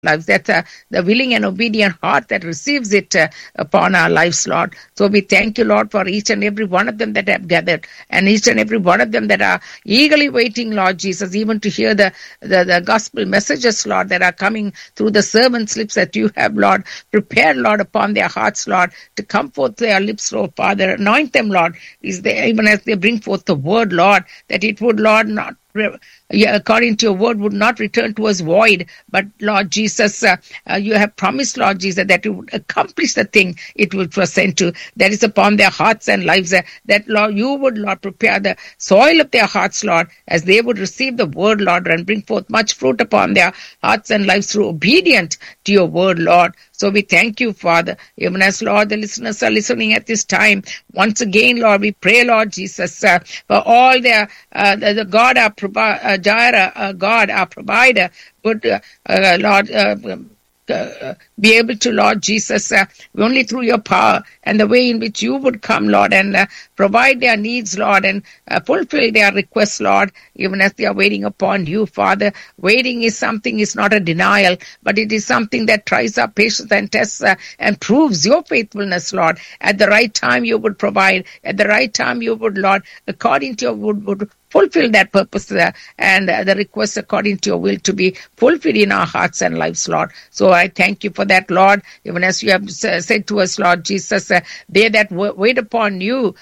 lives. That's the willing and obedient heart that receives it upon our lives, Lord. So we thank you, Lord, for each and every one of them that have gathered, and each and every one of them that are eagerly waiting, Lord Jesus, even to hear the gospel messages, Lord, that are coming through the servant's lips that you have, Lord, prepared, Lord, upon their hearts, Lord, to come forth their lips, Lord, Father. Anoint them, Lord, even as they bring forth the word, Lord, that it would, Lord, not according to your word, would not return to us void, but Lord Jesus, you have promised, Lord Jesus, that you would accomplish the thing it was sent to. That is upon their hearts and lives, that Lord, you would, Lord, prepare the soil of their hearts, Lord, as they would receive the word, Lord, and bring forth much fruit upon their hearts and lives through obedience to your word, Lord. So we thank you, Father, even as, Lord, the listeners are listening at this time. Once again, Lord, we pray, Lord Jesus, for all their, the God, our Jireh, God, our provider, would, Lord, be able to, Lord Jesus, only through your power and the way in which you would come, Lord, and provide their needs, Lord, and fulfill their requests, Lord, even as they are waiting upon you, Father. Waiting is something, is not a denial, but it is something that tries our patience and tests and proves your faithfulness, Lord. At the right time, you would provide. At the right time, you would, Lord, according to your would fulfill that purpose and the request according to your will to be fulfilled in our hearts and lives, Lord. So I thank you for that, Lord, even as you have said to us, Lord Jesus, they that wait upon you,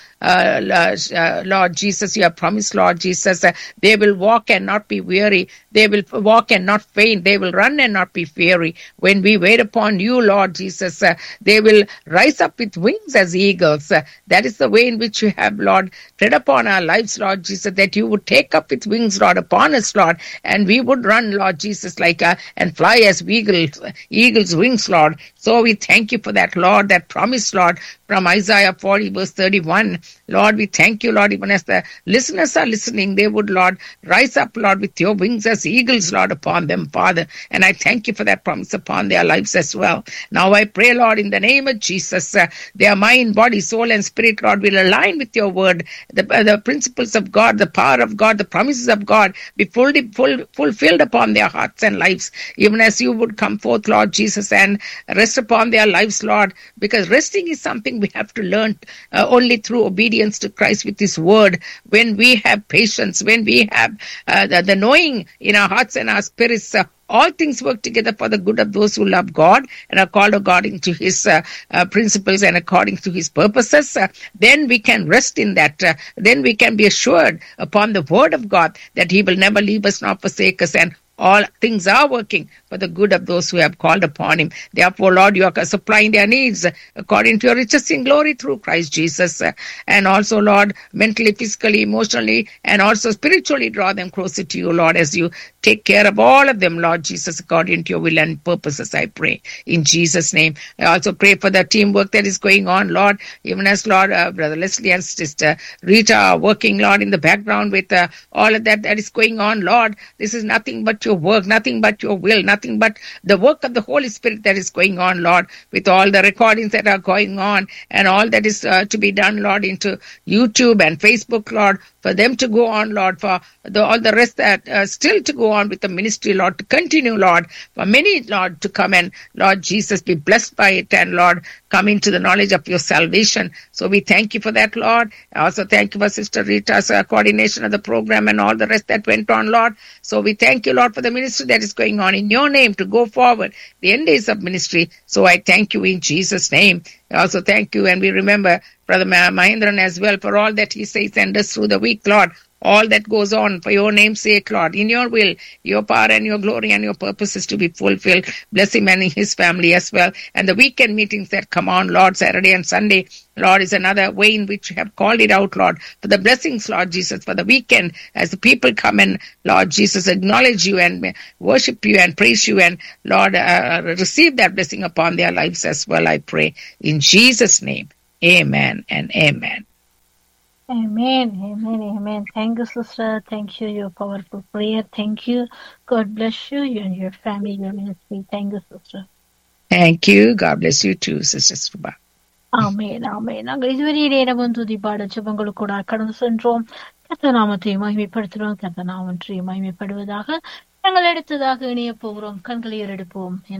Lord Jesus, you have promised, Lord Jesus, they will walk and not be weary. They will walk and not faint. They will run and not be weary. When we wait upon you, Lord Jesus, they will rise up with wings as eagles. That is the way in which you have, Lord, tread upon our lives, Lord Jesus, that you would take up with wings, Lord, upon us, Lord, and we would run, Lord Jesus, like and fly as eagles' wings, Lord. So we thank you for that, Lord, that promise, Lord, from Isaiah 40, verse 31. Lord, we thank you, Lord, even as the listeners are listening, they would, Lord, rise up, Lord, with your wings as eagles, Lord, upon them, Father. And I thank you for that promise upon their lives as well. Now I pray, Lord, in the name of Jesus, their mind, body, soul, and spirit, Lord, will align with your word. The principles of God, the power of God, the promises of God be fulfilled upon their hearts and lives, even as you would come forth, Lord Jesus, and rest upon their lives, Lord, because resting is something we have to learn only through obedience to Christ with his word. When we have patience, when we have the knowing in our hearts and our spirits, all things work together for the good of those who love God and are called according to his principles and according to his purposes. Then we can rest in that. Then we can be assured upon the word of God that he will never leave us nor forsake us, and all things are working for the good of those who have called upon him. Therefore, Lord, you are supplying their needs according to your riches in glory through Christ Jesus. And also, Lord, mentally, physically, emotionally, and also spiritually draw them closer to you, Lord, as you take care of all of them, Lord Jesus, according to your will and purposes, I pray. In Jesus' name. I also pray for the teamwork that is going on, Lord, even as, Lord, Brother Leslie and Sister Rita are working, Lord, in the background with all of that is going on, Lord. This is nothing but your work, nothing but your will, nothing but the work of the Holy Spirit that is going on, Lord, with all the recordings that are going on and all that is to be done, Lord, into YouTube and Facebook, Lord, for them to go on, Lord, for all the rest that still to go on with the ministry, Lord, to continue, Lord, for many, Lord, to come and, Lord Jesus, be blessed by it and, Lord, come into the knowledge of your salvation. So we thank you for that, Lord. I also thank you for Sister Rita's coordination of the program and all the rest that went on, Lord. So we thank you, Lord, for the ministry that is going on in your name to go forward, the end days of ministry. So I thank you in Jesus' name. I also thank you, and we remember Brother Mahendran as well for all that he says and does through the week, Lord. All that goes on for your name's sake, Lord, in your will, your power and your glory and your purposes to be fulfilled. Bless him and his family as well. And the weekend meetings that come on, Lord, Saturday and Sunday, Lord, is another way in which you have called it out, Lord, for the blessings, Lord Jesus, for the weekend as the people come and, Lord Jesus, acknowledge you and worship you and praise you and, Lord, receive that blessing upon their lives as well, I pray. In Jesus' name, amen and amen. Amen, amen, amen. Thank you, sister. Thank you, your powerful prayer. Thank you. God bless you and your family, your ministry. Thank you, sister. Thank you. God bless you too, Sister Suba. ஆமென், ஆமென். நாங்கள் இதுவரை நேரமும் துதிபாட ஜெபங்கள் கூட கடந்து சென்றோம். கர்த்தர் நாமத்தை மகிமைப்படுத்துகிறோம். கர்த்தர் நாமத்தை மகிமைப்படுவதாக. நாங்கள் அடுத்ததாக இணைய போகிறோம். கண்களை ஏறெடுப்போம்.